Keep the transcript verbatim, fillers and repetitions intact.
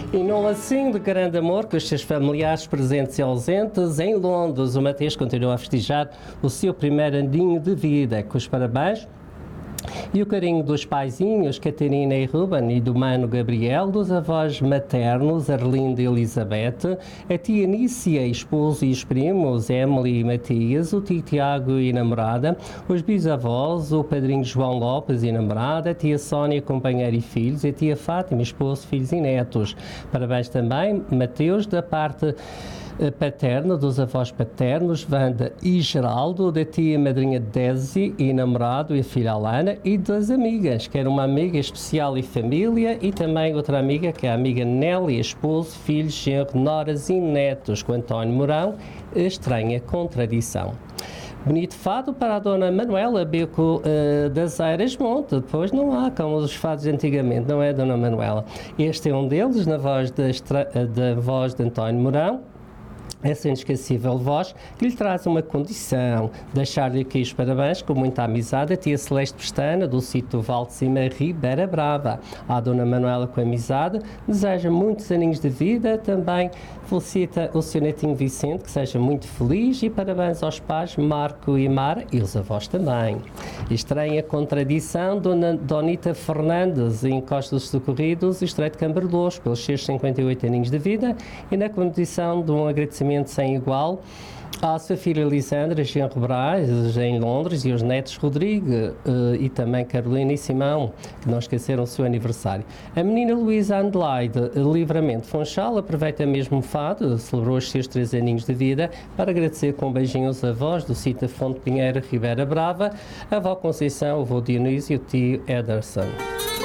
E num lacinho de grande amor com os seus familiares presentes e ausentes, em Londres, o Mateus continua a festejar o seu primeiro aninho de vida, com os parabéns e o carinho dos paizinhos, Catarina e Ruben, e do mano Gabriel, dos avós maternos, Arlinda e Elizabeth, a tia Nícia, esposo e os primos, Emily e Matias, o tio Tiago e namorada, os bisavós, o padrinho João Lopes e namorada, a tia Sónia, companheira e filhos, e a tia Fátima, esposo, filhos e netos. Parabéns também, Mateus, da parte paterna, dos avós paternos, Wanda e Geraldo, da tia madrinha Desi e namorado e a filha Alana, e das amigas, que era uma amiga especial e família, e também outra amiga, que é a amiga Nelly, esposo, filhos, genro, noras e netos, com António Mourão, a estranha contradição. Bonito fado para a dona Manuela Beco uh, das Eiras Monte, depois não há como os fados de antigamente, não é, dona Manuela? Este é um deles, na voz da, da voz de António Mourão, essa inesquecível voz, que lhe traz uma condição: deixar-lhe aqui os parabéns com muita amizade a tia Celeste Pestana, do sítio Val de Cima, Ribeira Brava. À dona Manuela, com amizade, deseja muitos aninhos de vida, também felicita o seu netinho Vicente, que seja muito feliz, e parabéns aos pais Marco e Mara, e os avós também. Estranha contradição, dona Donita Fernandes, em Costa dos Socorridos, Estreito de Cambardoso, pelos seus cinquenta e oito aninhos de vida, e na condição de um agradecimento sem igual à sua filha Lisandra Genro Braz, em Londres, e os netos Rodrigo uh, e também Carolina e Simão, que não esqueceram o seu aniversário. A menina Luísa Adelaide Livramento Funchal aproveita mesmo o fado, celebrou os seus três aninhos de vida, para agradecer com um beijinho aos avós do sítio Fonte Pinheira, Ribeira Brava, a avó Conceição, o avô Dionísio e o tio Ederson.